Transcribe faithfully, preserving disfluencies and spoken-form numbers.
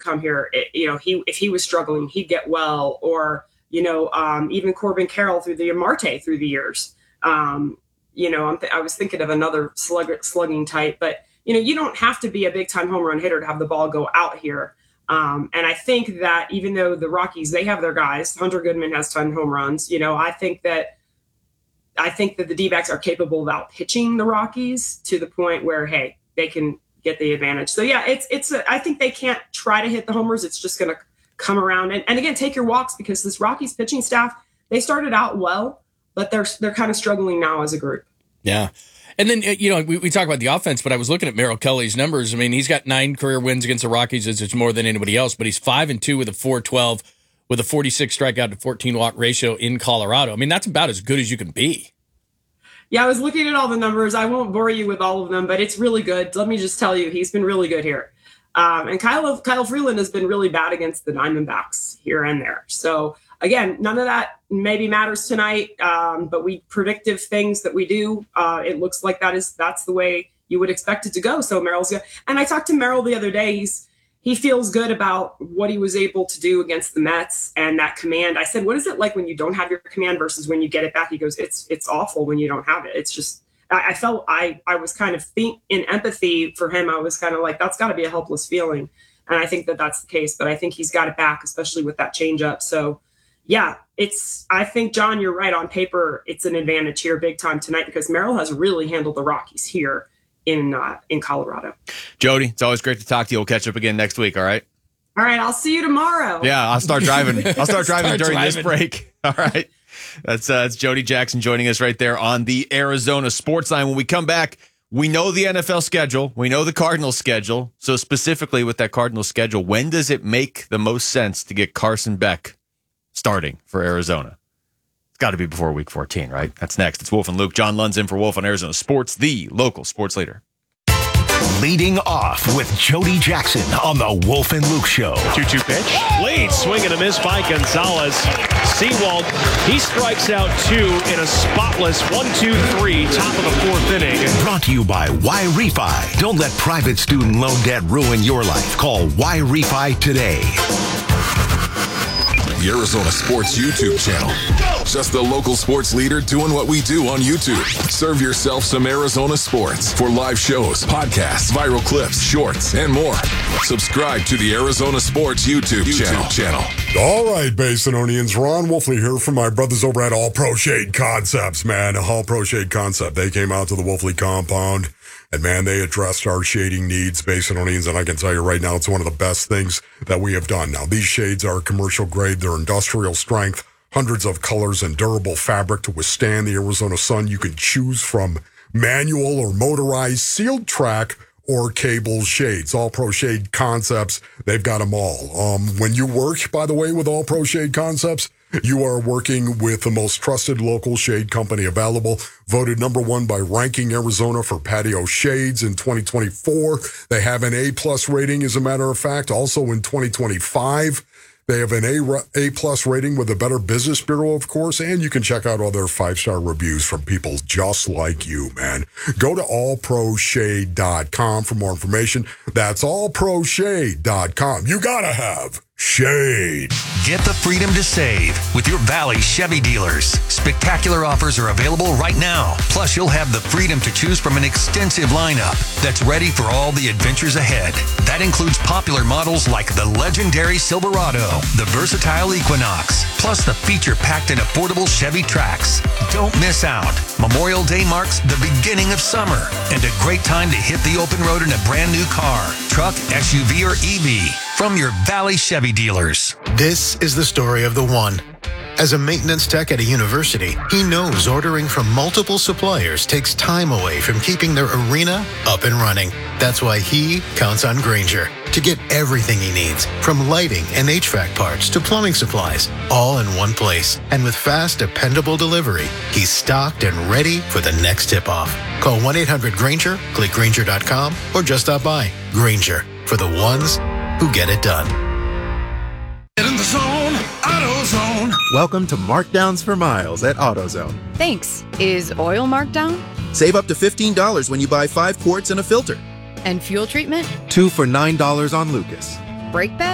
come here. It, you know, he if he was struggling, he'd get well. Or, you know, um, even Corbin Carroll through the Marte through the years. Um, you know, I'm th- I was thinking of another slug- slugging type, but, you know, you don't have to be a big time home run hitter to have the ball go out here. Um, and I think that even though the Rockies, they have their guys, Hunter Goodman has ton home runs, you know, I think that I think that the D-backs are capable of out pitching the Rockies to the point where, hey, they can get the advantage. So yeah, it's, it's, a, I think they can't try to hit the homers. It's just going to come around. And, and again, take your walks, because this Rockies pitching staff, they started out well, but they're, they're kind of struggling now as a group. Yeah. And then, you know, we, we talk about the offense, but I was looking at Merrill Kelly's numbers. I mean, he's got nine career wins against the Rockies. It's more than anybody else, but he's five and two with a four twelve with a forty-six strikeout to fourteen walk ratio in Colorado. I mean, that's about as good as you can be. Yeah, I was looking at all the numbers. I won't bore you with all of them, but it's really good. Let me just tell you, he's been really good here. Um, and Kyle Kyle Freeland has been really bad against the Diamondbacks here and there. So again, none of that maybe matters tonight, um, but we predictive things that we do. Uh, it looks like that is that's the way you would expect it to go. So Merrill's good. And I talked to Merrill the other day. He's he feels good about what he was able to do against the Mets and that command. I said, what is it like when you don't have your command versus when you get it back? He goes, it's it's awful when you don't have it. It's just I, I felt I I was kind of think in empathy for him. I was kind of like, that's got to be a helpless feeling. And I think that that's the case. But I think he's got it back, especially with that changeup. So yeah, it's, I think, John, you're right. On paper, it's an advantage here big time tonight because Merrill has really handled the Rockies here in uh, in Colorado. Jody, it's always great to talk to you. We'll catch up again next week, all right? All right, I'll see you tomorrow. Yeah, I'll start driving. I'll start driving Start during driving. this break. All right. That's, uh, that's Jody Jackson joining us right there on the Arizona Sports Line. When we come back, we know the N F L schedule. We know the Cardinals schedule. So specifically with that Cardinals schedule, when does it make the most sense to get Carson Beck starting for Arizona? It's got to be before week fourteen, right? That's next. It's Wolf and Luke. John Lund's in for Wolf on Arizona Sports, the local sports leader. Leading off with Jody Jackson on the Wolf and Luke Show. two two pitch. Lead swing and a miss by Gonzalez. Sewald, he strikes out two in a spotless one two three, top of the fourth inning. Brought to you by Y-Refi. Don't let private student loan debt ruin your life. Call Y-Refi today. The Arizona Sports YouTube channel. Just the local sports leader doing what we do on YouTube. Serve yourself some Arizona sports for live shows, podcasts, viral clips, shorts, and more. Subscribe to the Arizona Sports YouTube, YouTube channel. channel. All right, Basinonians. Ron Wolfley here from my brothers over at All Pro Shade Concepts, man. All Pro Shade Concept. They came out to the Wolfley compound. And, man, they addressed our shading needs, Basinonians, and I can tell you right now, it's one of the best things that we have done. Now, these shades are commercial grade. They're industrial strength, hundreds of colors and durable fabric to withstand the Arizona sun. You can choose from manual or motorized, sealed track, or cable shades. All Pro Shade Concepts, they've got them all. Um, when you work, by the way, with All Pro Shade Concepts, you are working with the most trusted local shade company available, voted number one by Ranking Arizona for patio shades in twenty twenty-four. They have an A-plus rating, as a matter of fact. Also in twenty twenty-five, they have an A A-plus rating with the Better Business Bureau, of course, and you can check out all their five-star reviews from people just like you, man. Go to all pro shade dot com for more information. That's all pro shade dot com. You gotta have shade. Get the freedom to save with your Valley Chevy dealers. Spectacular offers are available right now. Plus, you'll have the freedom to choose from an extensive lineup that's ready for all the adventures ahead. That includes popular models like the legendary Silverado, the versatile Equinox, plus the feature-packed and affordable Chevy Trax. Don't miss out. Memorial Day marks the beginning of summer and a great time to hit the open road in a brand new car, truck, S U V, or E V from your Valley Chevy dealers. This is the story of the one. As a maintenance tech at a university, he knows ordering from multiple suppliers takes time away from keeping their arena up and running. That's why he counts on Grainger to get everything he needs, from lighting and H V A C parts to plumbing supplies, all in one place. And with fast, dependable delivery, he's stocked and ready for the next tip-off. Call one eight hundred Grainger, click Grainger dot com, or just stop by. Grainger, for the ones who get it done. Get in the zone, AutoZone. Welcome to Markdowns for Miles at AutoZone. Thanks. Is oil marked down? Save up to fifteen dollars when you buy five quarts and a filter. And fuel treatment? Two for nine dollars on Lucas. Brake pad?